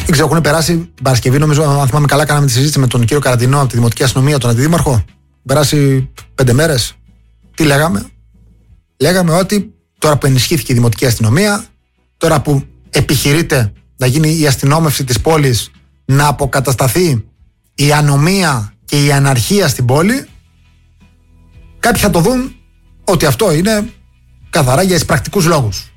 Δεν ξέρω, έχουν περάσει την Παρασκευή, νομίζω, αν θυμάμαι καλά, κάναμε τη συζήτηση με τον κύριο Καραντινό από τη Δημοτική Αστυνομία, τον Αντιδήμαρχο. Περάσει 5 μέρες. Τι λέγαμε? Λέγαμε ότι τώρα που ενισχύθηκε η Δημοτική Αστυνομία, τώρα που επιχειρείται να γίνει η αστυνόμευση της πόλης, να αποκατασταθεί η ανομία και η αναρχία στην πόλη, κάποιοι θα το δουν ότι αυτό είναι καθαρά για εισπρακτικούς λόγους.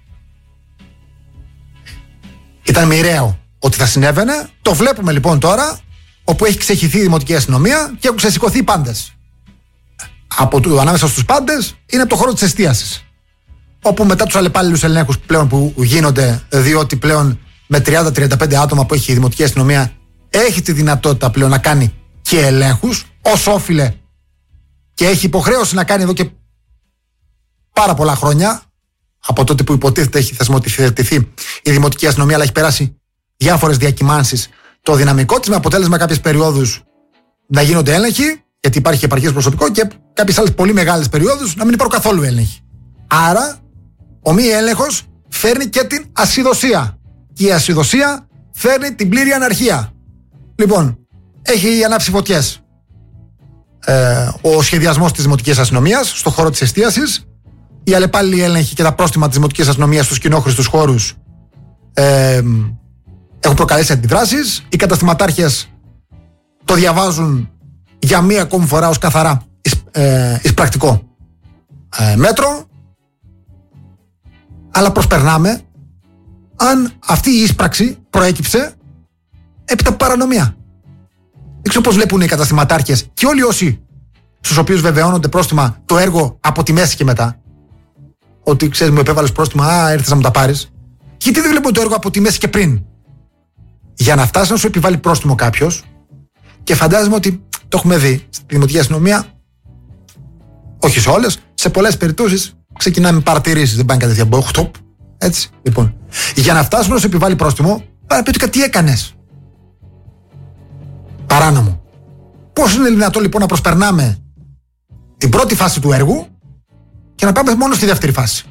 Ήταν μοιραίο ότι θα συνέβαινε. Το βλέπουμε λοιπόν τώρα, όπου έχει ξεχυθεί η Δημοτική Αστυνομία και έχουν ξεσηκωθεί οι πάντες. Ανάμεσα στους πάντες είναι από το χώρο της εστίασης, όπου μετά τους αλλεπάλληλους ελέγχους πλέον που γίνονται, διότι πλέον με 30-35 άτομα που έχει η Δημοτική Αστυνομία έχει τη δυνατότητα πλέον να κάνει και ελέγχους ως όφιλε, και έχει υποχρέωση να κάνει εδώ και πάρα πολλά χρόνια, από τότε που υποτίθεται έχει θεσμοθετηθεί η Δημοτική Αστυνομία, αλλά έχει περάσει διάφορες διακυμάνσεις το δυναμικό της, με αποτέλεσμα κάποιες περιόδους να γίνονται έλεγχοι, γιατί υπάρχει επαρκές προσωπικό, και κάποιες άλλες πολύ μεγάλες περιόδους να μην υπάρχουν καθόλου έλεγχοι. Άρα, ο μη έλεγχος φέρνει και την ασυδοσία. Και η ασυδοσία φέρνει την πλήρη αναρχία. Λοιπόν, έχει ανάψει φωτιές ο σχεδιασμός της Δημοτικής Αστυνομίας στον χώρο της εστίασης. Οι αλλεπάλληλοι έλεγχοι και τα πρόστιμα της Δημοτικής Αστυνομίας στους κοινόχρηστους χώρους έχουν προκαλέσει αντιδράσεις. Οι καταστηματάρχες το διαβάζουν για μία ακόμη φορά ως καθαρά εισπρακτικό μέτρο, αλλά προσπερνάμε αν αυτή η εισπράξη προέκυψε έπειτα από παρανομία. Δεν ξέρω πώς βλέπουν οι καταστηματάρχες και όλοι όσοι στους οποίους βεβαιώνονται πρόστιμα το έργο από τη μέση και μετά, ότι ξέρεις, μου επέβαλες πρόστιμα, έρθες να μου τα πάρεις. Γιατί δεν βλέπουν το έργο από τη μέση και πριν? Για να φτάσει να σου επιβάλλει πρόστιμο κάποιος, και φαντάζομαι ότι το έχουμε δει στη Δημοτική Αστυνομία, όχι σε όλες, σε πολλές περιπτώσεις ξεκινάμε με παρατηρήσεις, δεν πάνε κατευθείαν μποχτοπ. Έτσι, λοιπόν. Για να φτάσουμε να σου επιβάλλει πρόστιμο, πρέπει να πει τι έκανες. Παράνομο. Πώς είναι δυνατό λοιπόν να προσπερνάμε την πρώτη φάση του έργου και να πάμε μόνο στη δεύτερη φάση?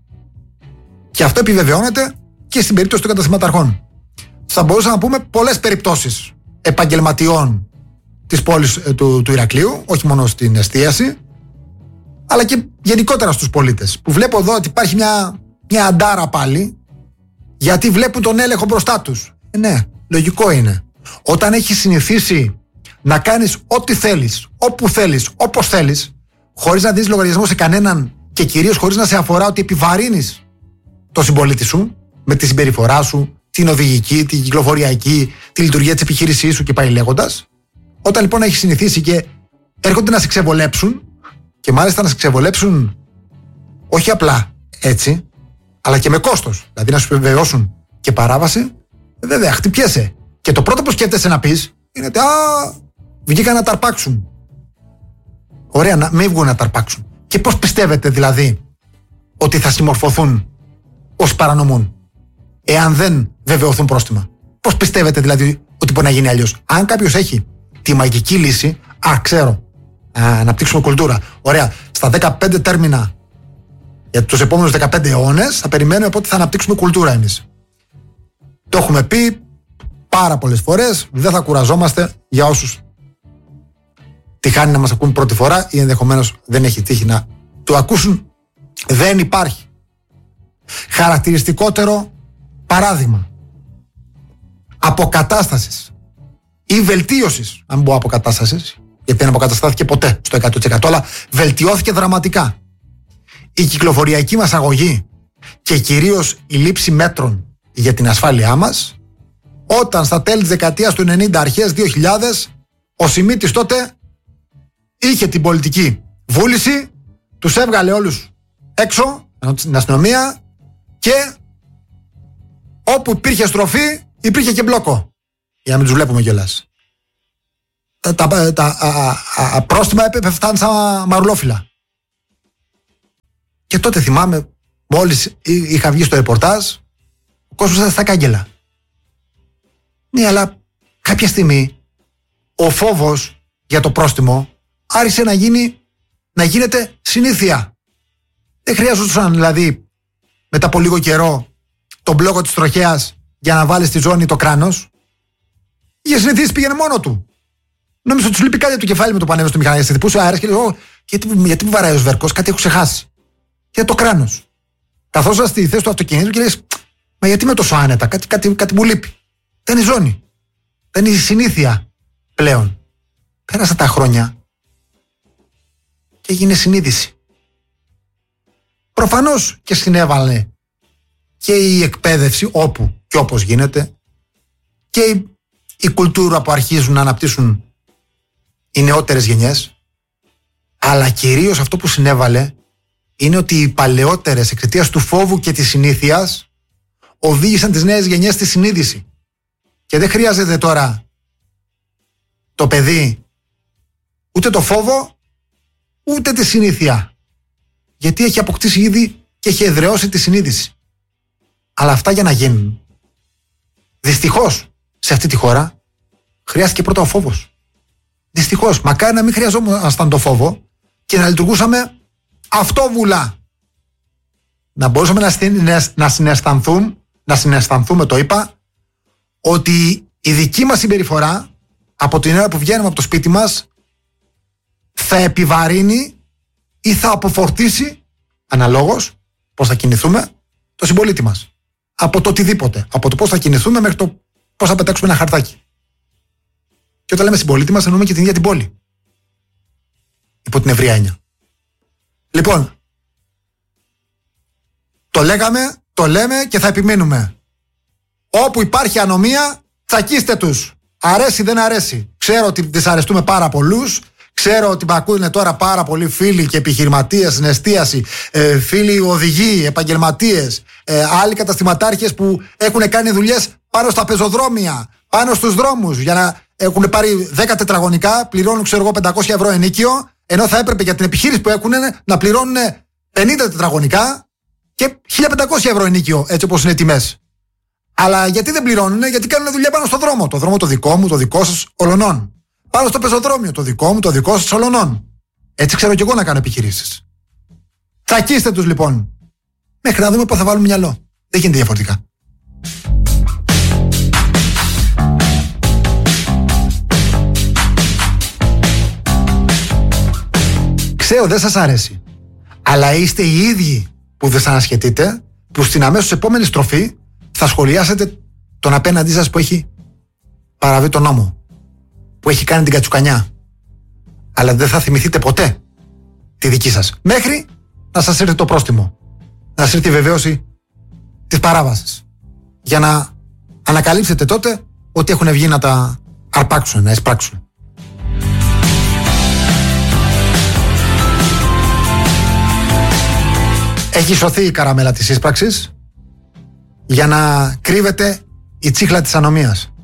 Και αυτό επιβεβαιώνεται και στην περίπτωση των καταστηματαρχών. Θα μπορούσαμε να πούμε πολλές περιπτώσεις επαγγελματιών της πόλης του Ηρακλείου, όχι μόνο στην εστίαση, αλλά και γενικότερα στους πολίτες, που βλέπω εδώ ότι υπάρχει μια αντάρα πάλι, γιατί βλέπουν τον έλεγχο μπροστά τους. Ναι, λογικό είναι. Όταν έχεις συνηθίσει να κάνεις ό,τι θέλεις, όπου θέλεις, όπως θέλεις, χωρίς να δεις λογαριασμό σε κανέναν, και κυρίως χωρίς να σε αφορά ότι επιβαρύνεις το συμπολίτη σου με τη συμπεριφορά σου, την οδηγική, την κυκλοφοριακή, τη λειτουργία της επιχείρησής σου και πάει λέγοντας. Όταν λοιπόν έχεις συνηθίσει και έρχονται να σε ξεβολέψουν, και μάλιστα να σε ξεβολέψουν όχι απλά έτσι, αλλά και με κόστος, δηλαδή να σου επιβεβαιώσουν και παράβαση, βέβαια χτυπιέσαι. Και το πρώτο που σκέφτεσαι να πεις είναι ότι βγήκαν να ταρπάξουν. Ωραία, να μην βγουν να ταρπάξουν. Και πώς πιστεύετε δηλαδή ότι θα συμμορφωθούν όσοι παρανομούν, εάν δεν βεβαιωθούν πρόστιμα? Πώς πιστεύετε δηλαδή ότι μπορεί να γίνει αλλιώς? Αν κάποιος έχει τη μαγική λύση, ξέρω, αναπτύξουμε κουλτούρα. Ωραία, στα 15 τέρμινα για τους επόμενους 15 αιώνες θα περιμένουμε πότε θα αναπτύξουμε κουλτούρα εμείς. Το έχουμε πει πάρα πολλές φορές, δεν θα κουραζόμαστε για όσους τυχάνει να μας ακούν πρώτη φορά ή ενδεχομένως δεν έχει τύχει να το ακούσουν. Δεν υπάρχει χαρακτηριστικότερο παράδειγμα αποκατάστασης ή βελτίωσης, αν πω αποκατάστασης, γιατί δεν αποκαταστάθηκε ποτέ στο 100%, αλλά βελτιώθηκε δραματικά η κυκλοφοριακή μας αγωγή και κυρίως η λήψη μέτρων για την ασφάλειά μας, όταν στα τέλη της δεκαετίας του 90, αρχές 2000, ο Σιμίτης τότε είχε την πολιτική βούληση, τους έβγαλε όλους έξω στην αστυνομία, και όπου υπήρχε στροφή υπήρχε και μπλόκο, για να μην τους βλέπουμε κιόλας. Τα πρόστιμα έφταναν σαν μαρουλόφυλλα. Και τότε θυμάμαι, μόλις είχα βγει στο ρεπορτάζ, ο κόσμος ήταν στα κάγκελα. Ναι, αλλά κάποια στιγμή ο φόβος για το πρόστιμο άρχισε να γίνεται συνήθεια. Δεν χρειάζονταν δηλαδή μετά από λίγο καιρό τον μπλόκο της τροχέας για να βάλεις στη ζώνη το κράνος. Είχε συνηθίσει, πήγαινε μόνο του. Νόμιζα ότι του λείπει κάτι από το κεφάλι με το που ανέβει στο μηχανάκι. Χτυπούσε ο αέρας και λέει: γιατί μου βαράει ο σβέρκος, κάτι έχω ξεχάσει. Και το κράνος. Καθόσα στη θέση του αυτοκινήτου και λες: μα γιατί με τόσο άνετα, κάτι μου λείπει. Δεν είναι η ζώνη. Δεν είναι η συνήθεια πλέον. Πέρασαν τα χρόνια και έγινε συνείδηση. Προφανώς και συνέβαλε και η εκπαίδευση όπου και όπως γίνεται και η κουλτούρα που αρχίζουν να αναπτύσσουν οι νεότερες γενιές, αλλά κυρίως αυτό που συνέβαλε είναι ότι οι παλαιότερες εξαιτίας του φόβου και της συνήθειας οδήγησαν τις νέες γενιές στη συνείδηση. Και δεν χρειάζεται τώρα το παιδί ούτε το φόβο ούτε τη συνήθεια, γιατί έχει αποκτήσει ήδη και έχει εδραιώσει τη συνείδηση. Αλλά αυτά για να γίνουν, δυστυχώς σε αυτή τη χώρα χρειάστηκε πρώτα ο φόβος. Δυστυχώς, μακάρι να μην χρειαζόμασταν το φόβο και να λειτουργούσαμε αυτόβουλα. Να μπορούσαμε να συναισθανθούμε, το είπα, ότι η δική μας συμπεριφορά από την ώρα που βγαίνουμε από το σπίτι μας θα επιβαρύνει ή θα αποφορτήσει αναλόγως πώς θα κινηθούμε το συμπολίτη μας. Από το οτιδήποτε. Από το πώς θα κινηθούμε μέχρι το πώς θα πετάξουμε ένα χαρτάκι. Και όταν λέμε συμπολίτη μας εννοούμε και την ίδια την πόλη. Υπό την ευρεία έννοια. Λοιπόν, το λέγαμε, το λέμε και θα επιμείνουμε. Όπου υπάρχει ανομία, τσακίστε τους. Αρέσει δεν αρέσει. Ξέρω ότι δυσαρεστούμε πάρα πολλούς. Ξέρω ότι με ακούνε τώρα πάρα πολλοί φίλοι και επιχειρηματίες στην εστίαση, φίλοι οδηγοί, επαγγελματίες, άλλοι καταστηματάρχες που έχουν κάνει δουλειές πάνω στα πεζοδρόμια, πάνω στους δρόμους, για να έχουν πάρει 10 τετραγωνικά, πληρώνουν 500 ευρώ ενίκιο, ενώ θα έπρεπε για την επιχείρηση που έχουν να πληρώνουν 50 τετραγωνικά και 1500 ευρώ ενίκιο, έτσι όπως είναι οι τιμές. Αλλά γιατί δεν πληρώνουν? Γιατί κάνουν δουλειά πάνω στο δρόμο. Το δρόμο το δικό μου, το δικό σας, ολονών. Πάνω στο πεζοδρόμιο, το δικό μου, το δικό σας, ολονών. Έτσι ξέρω κι εγώ να κάνω επιχειρήσεις. Τσακίστε τους λοιπόν. Μέχρι να δούμε πώς θα βάλουμε μυαλό. Δεν γίνεται διαφορετικά. Ξέρω δεν σας αρέσει. Αλλά είστε οι ίδιοι που δεν σας ανασχετείτε, που στην αμέσως επόμενη στροφή θα σχολιάσετε τον απέναντί σας που έχει παραβεί τον νόμο, που έχει κάνει την κατσουκανιά. Αλλά δεν θα θυμηθείτε ποτέ τη δική σας. Μέχρι να σας έρθει το πρόστιμο. Να σας έρθει η βεβαίωση της παράβασης. Για να ανακαλύψετε τότε ότι έχουν βγει να τα αρπάξουν, να εισπράξουν. Έχει σωθεί η καραμέλα της ίσπραξης για να κρύβεται η τσίχλα της ανομίας.